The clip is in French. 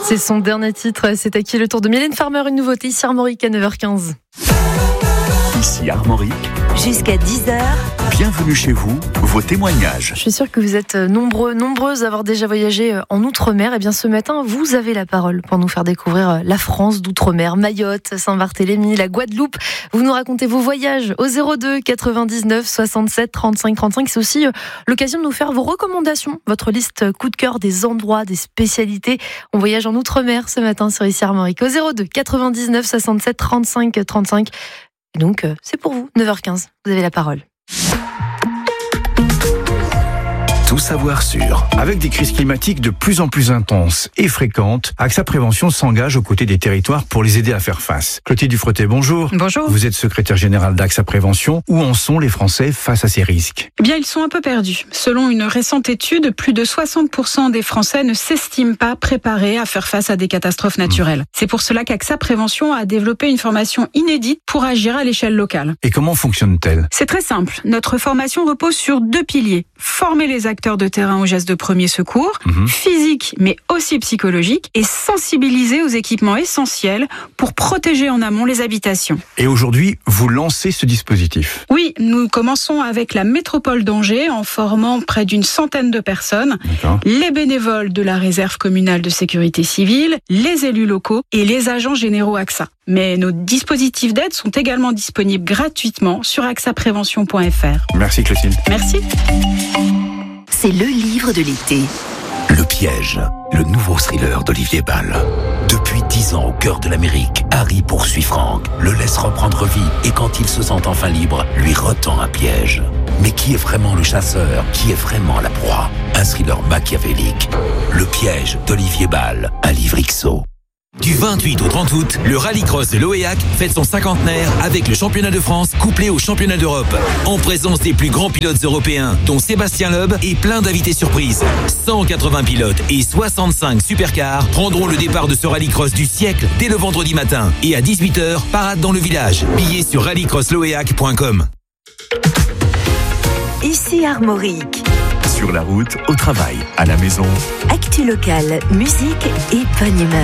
C'est son dernier titre, c'est à qui le tour de Mylène Farmer, une nouveauté ici Armorique à 9h15. Ici Armorique. Jusqu'à 10h. Bienvenue chez vous, vos témoignages. Je suis sûre que vous êtes nombreuses à avoir déjà voyagé en Outre-mer. Et bien ce matin, vous avez la parole pour nous faire découvrir la France d'Outre-mer, Mayotte, Saint-Barthélemy, la Guadeloupe. Vous nous racontez vos voyages au 02 99 67 35 35. C'est aussi l'occasion de nous faire vos recommandations, votre liste coup de cœur des endroits, des spécialités. On voyage en Outre-mer ce matin sur ici Armorique au 02 99 67 35 35. Et donc, c'est pour vous, 9h15, vous avez la parole. Tout savoir sur. Avec des crises climatiques de plus en plus intenses et fréquentes, AXA Prévention s'engage aux côtés des territoires pour les aider à faire face. Clotilde Dufretet, bonjour. Bonjour. Vous êtes secrétaire générale d'AXA Prévention. Où en sont les Français face à ces risques ? Eh bien, ils sont un peu perdus. Selon une récente étude, plus de 60% des Français ne s'estiment pas préparés à faire face à des catastrophes naturelles. C'est pour cela qu'AXA Prévention a développé une formation inédite pour agir à l'échelle locale. Et comment fonctionne-t-elle ? C'est très simple. Notre formation repose sur 2 piliers. Former les acteurs de terrain aux gestes de premier secours, physique mais aussi psychologique, et sensibiliser aux équipements essentiels pour protéger en amont les habitations. Et aujourd'hui, vous lancez ce dispositif ? Oui, nous commençons avec la métropole d'Angers en formant près d'une centaine de personnes, les bénévoles de la réserve communale de sécurité civile, les élus locaux et les agents généraux AXA. Mais nos dispositifs d'aide sont également disponibles gratuitement sur axaprévention.fr. Merci Clotilde. Merci. C'est le livre de l'été. Le piège, le nouveau thriller d'Olivier Bal. Depuis 10 ans au cœur de l'Amérique, Harry poursuit Frank, le laisse reprendre vie et quand il se sent enfin libre, lui retend un piège. Mais qui est vraiment le chasseur ? Qui est vraiment la proie ? Un thriller machiavélique. Le piège d'Olivier Bal, un livre XO. Du 28 au 30 août, le rallycross de l'Oéac fête son cinquantenaire avec le championnat de France couplé au championnat d'Europe. En présence des plus grands pilotes européens, dont Sébastien Loeb et plein d'invités surprises. 180 pilotes et 65 supercars prendront le départ de ce rallycross du siècle dès le vendredi matin. Et à 18h, parade dans le village. Billets sur rallycrossloéac.com. Ici Armorique. Sur la route, au travail, à la maison. Actu locale, musique et bonne humeur.